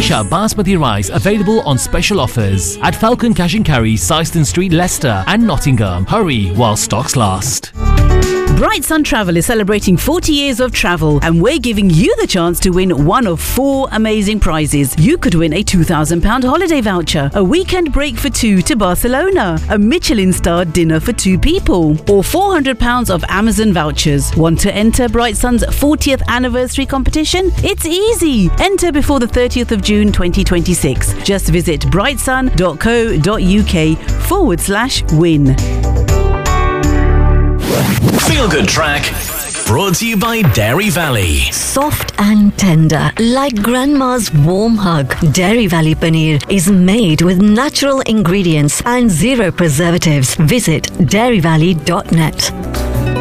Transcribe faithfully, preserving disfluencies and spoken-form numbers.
Manisha Basmati rice available on special offers at Falcon Cash and Carry, Syston Street, Leicester and Nottingham. Hurry while stocks last. Bright Sun Travel is celebrating forty years of travel, and we're giving you the chance to win one of four amazing prizes. You could win a two thousand pounds holiday voucher, a weekend break for two to Barcelona, a Michelin-starred dinner for two people, or four hundred pounds of Amazon vouchers. Want to enter Bright Sun's fortieth anniversary competition? It's easy. Enter before the thirtieth of June twenty twenty-six. Just visit brightsun.co.uk forward slash win. Feel Good Track, brought to you by Dairy Valley. Soft and tender, like grandma's warm hug. Dairy Valley Paneer is made with natural ingredients and zero preservatives. Visit dairy valley dot net.